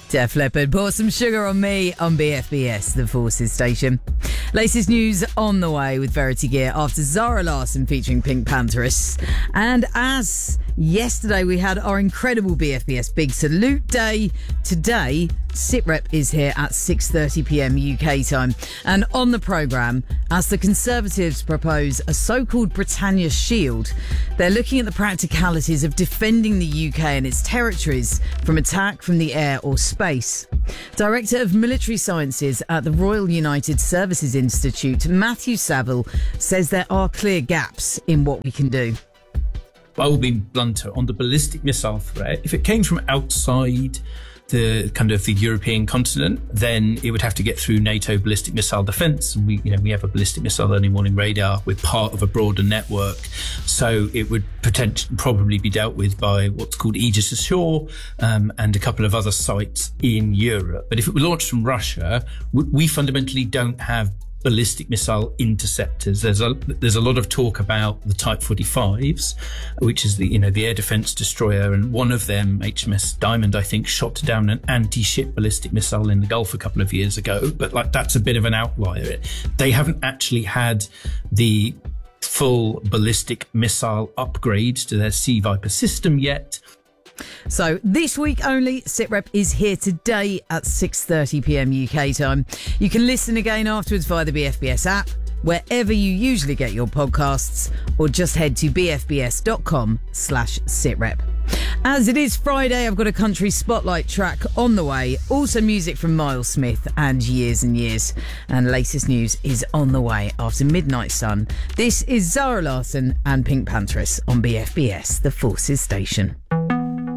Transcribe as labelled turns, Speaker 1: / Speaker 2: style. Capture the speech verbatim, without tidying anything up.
Speaker 1: Def Leppard, Pour Some Sugar on Me on B F B S, the Forces station. Latest news on the way with Verity Gear after Zara Larsson featuring Pink Panthers. And as yesterday we had our incredible B F B S Big Salute Day, today SitRep is here at six thirty p.m. U K time. And on the programme, as the Conservatives propose a so-called Britannia Shield, they're looking at the practicalities of defending the U K and its territories from attack from the air or space. Director of Military Sciences at the Royal United Services Institute, Matthew Saville, says there are clear gaps in what we can do.
Speaker 2: I will be blunter on the ballistic missile threat. If it came from outside the kind of the European continent, then it would have to get through NATO ballistic missile defense. And we, you know, we have a ballistic missile early warning radar. We're part of a broader network. So it would potentially probably be dealt with by what's called Aegis Ashore, um, and a couple of other sites in Europe. But if it were launched from Russia, we, we fundamentally don't have ballistic missile interceptors. There's a there's a lot of talk about the Type forty-fives, which is the you know the air defense destroyer, and one of them, H M S Diamond, I think, shot down an anti-ship ballistic missile in the Gulf a couple of years ago. But like that's a bit of an outlier. They haven't actually had the full ballistic missile upgrade to their Sea Viper system yet.
Speaker 1: So this week only, SitRep is here today at six thirty p.m. U K time. You can listen again afterwards via the B F B S app, wherever you usually get your podcasts, or just head to bfbs.com slash sitrep. As it is Friday, I've got a country spotlight track on the way. Also music from Miles Smith and Years and Years. And latest news is on the way after Midnight Sun. This is Zara Larsson and Pink Panthers on B F B S, the Forces station.